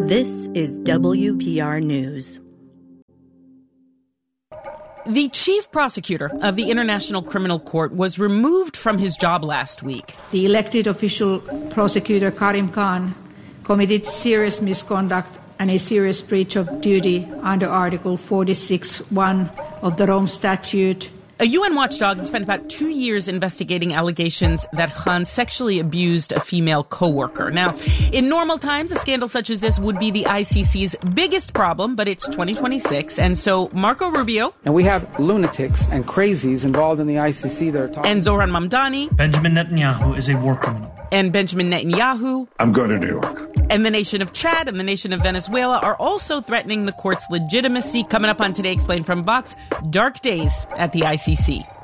This is WPR News. The chief prosecutor of the International Criminal Court was removed from his job last week. The elected official prosecutor Karim Khan committed serious misconduct and a serious breach of duty under Article 46(1) of the Rome Statute. A UN watchdog spent about 2 years investigating allegations that Khan sexually abused a female co-worker. Now, in normal times, a scandal such as this would be the ICC's biggest problem, but it's 2026, and so Marco Rubio... And we have lunatics and crazies involved in the ICC that are talking... And Zohran Mamdani... Benjamin Netanyahu is a war criminal. And Benjamin Netanyahu... I'm going to New York. And the nation of Chad and the nation of Venezuela are also threatening the court's legitimacy. Coming up on Today Explained from Vox, dark days at the ICC.